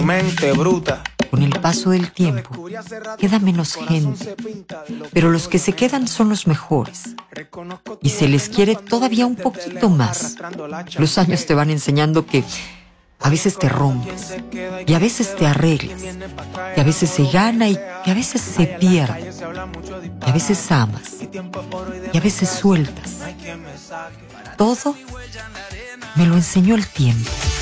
Mente bruta. Con el paso del tiempo, queda menos gente, pero los que se quedan son los mejores. Y se les quiere todavía un poquito más. Los años te van enseñando que a veces te rompes, y a veces te arreglas, y a veces se gana y a veces se pierde, y a veces amas, y a veces sueltas. Todo me lo enseñó el tiempo.